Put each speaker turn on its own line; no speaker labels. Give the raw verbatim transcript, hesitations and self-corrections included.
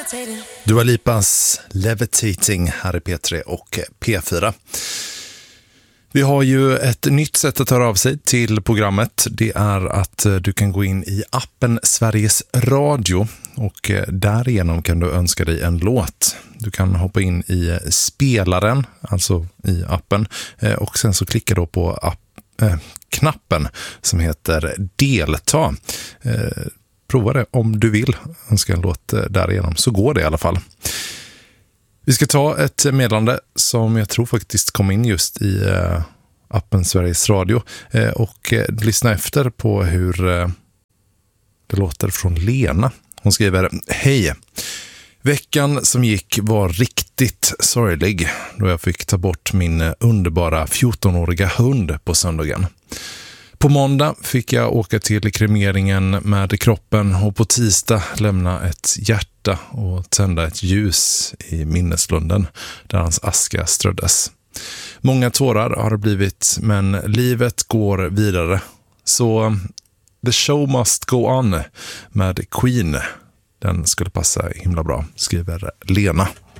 Dua Lipas Levitating här i P tre och P fyra. Vi har ju ett nytt sätt att höra av sig till programmet. Det är att du kan gå in i appen Sveriges Radio och därigenom kan du önska dig en låt. Du kan hoppa in i spelaren, alltså i appen, och sen så klickar du på app, äh, knappen som heter delta. Eh, prova det om du vill önska en låt därigenom, så går det i alla fall. Vi ska ta ett meddelande som jag tror faktiskt kom in just i eh, appen Sveriges Radio eh, och eh, lyssna efter på hur eh, det låter från Lena. Hon skriver: hej, veckan som gick var riktigt sorglig då jag fick ta bort min underbara fjortonåriga hund på söndagen. På måndag fick jag åka till kremeringen med kroppen och på tisdag lämna ett hjärta och tända ett ljus i minneslunden där hans aska ströddes. Många tårar har det blivit, men livet går vidare. Så The Show Must Go On med Queen, den skulle passa himla bra, skriver Lena.